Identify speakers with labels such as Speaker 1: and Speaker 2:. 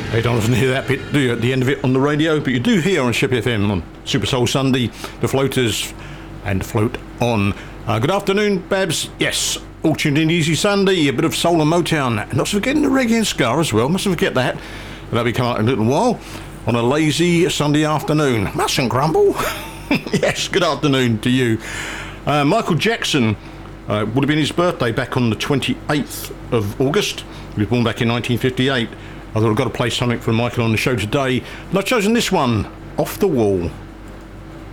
Speaker 1: You don't often hear that bit, do you, at the end of it on the radio? But you do hear on Ship FM on Super Soul Sunday, The Floaters and Float On. Good afternoon, Babs. Yes, all tuned in Easy Sunday, a bit of soul and Motown. And not forgetting the reggae and ska as well. Mustn't forget that. But that'll be coming up in a little while on a lazy Sunday afternoon. Mustn't grumble. Yes, good afternoon to you. Michael Jackson would have been his birthday back on the 28th of August. He was born back in 1958. I thought I've got to play something from Michael on the show today, and I've chosen this one, Off the Wall.